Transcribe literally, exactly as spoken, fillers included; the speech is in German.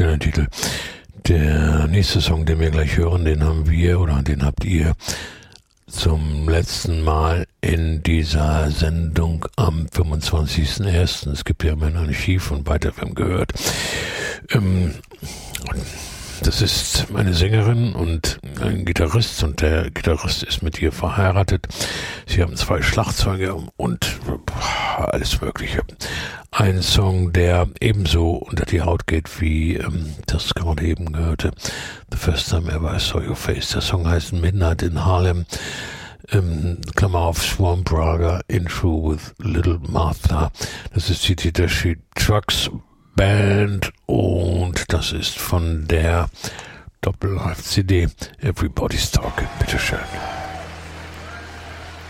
schöner Titel. Der nächste Song, den wir gleich hören, den haben wir oder den habt ihr zum letzten Mal in dieser Sendung am fünfundzwanzigsten ersten Es gibt ja immer noch nicht schief und weiter F M gehört. Ähm, das ist eine Sängerin und ein Gitarrist und der Gitarrist ist mit ihr verheiratet. Sie haben zwei Schlagzeuger und alles Mögliche. Ein Song, der ebenso unter die Haut geht, wie ähm, das gerade eben gehörte. The First Time Ever I Saw Your Face. Der Song heißt Midnight in Harlem. Ähm, Klammer auf Swamp Raga, Intro with Little Martha. Das ist die Titashi Trucks Band und das ist von der Doppel-Live-C D Everybody's Talking. Bitteschön.